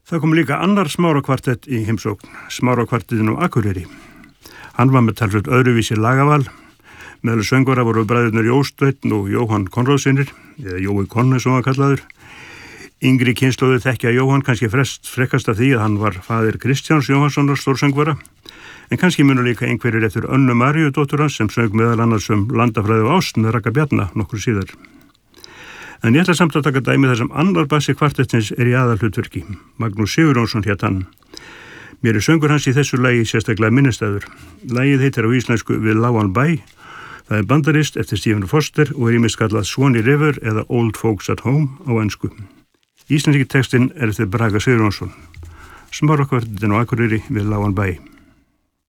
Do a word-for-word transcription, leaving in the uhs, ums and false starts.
Það kom líka annar smárakvartett í heimsókn, smárakvartettin á Akureyri. Hann var með talsveit öðruvísi lagaval. Meðal söngvara voru bræðurnir Jósteinn og Jóhann Konráðssynir, eða Jói Konne sem hann kallaður. Yngri kynslóðu þekkja Jóhann kannski frest frekast af því að hann var faðir Kristjáns Jóhannssonar stórsöngvara, en kannski munu líka einhverjir eftir Önnu Maríu dóttur hans sem söng meðal annars um Landafræði og ást með Ragga Bjarna nokkur síðar. En ég ætla samt að taka dæmi þar sem annar bassi kvartettins er í aðalhlutverki. Magnús Sigurjónsson hét hann. Mér er söngur hans í þessu lagi sérstaklega minnistæður. Lagið heitir á íslensku Við lágan bæ. Það er bandarist eftir Stephen Foster og er ýmist kallað Swanee River eða Old Folks at Home á ensku. Íslenski textinn er eftir Braga Sigurjónsson. Smárakvartettin á Akureyri Við lágan bæ.